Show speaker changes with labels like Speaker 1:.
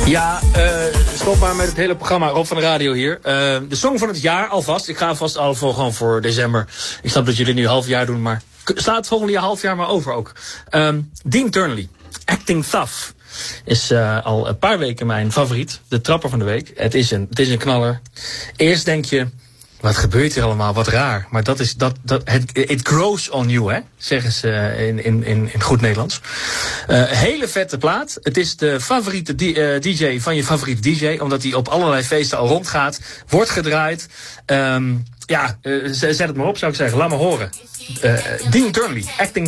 Speaker 1: Ja, stop maar met het hele programma. Rob van de Radio hier. De song van het jaar alvast. Ik ga alvast al gewoon voor december. Ik snap dat jullie nu half jaar doen, maar slaat het volgende jaar half jaar maar over ook. Dean Turnley, Acting Tough, is al een paar weken mijn favoriet. De trapper van de week. Het is een knaller. Eerst denk je, wat gebeurt hier allemaal? Wat raar. Maar dat is it grows on you, hè? Zeggen ze in goed Nederlands. Hele vette plaat. Het is de favoriete DJ van je favoriete DJ, omdat hij op allerlei feesten al rondgaat. Wordt gedraaid. Zet het maar op, zou ik zeggen. Laat me horen. Dean Turnley, Acting